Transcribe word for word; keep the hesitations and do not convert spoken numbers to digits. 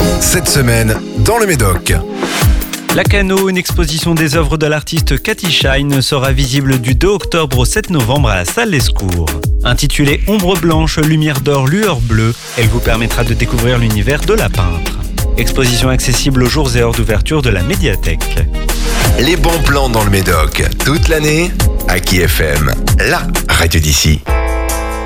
Cette semaine, dans le Médoc. Lacanau, une exposition des œuvres de l'artiste Cathy Shine, sera visible du deux octobre au sept novembre à la salle Lescours. Intitulée Ombre blanche, lumière d'or, lueur bleue, elle vous permettra de découvrir l'univers de la peintre. Exposition accessible aux jours et heures d'ouverture de la médiathèque. Les bons plans dans le Médoc, toute l'année, à Aki F M, la radio d'ici.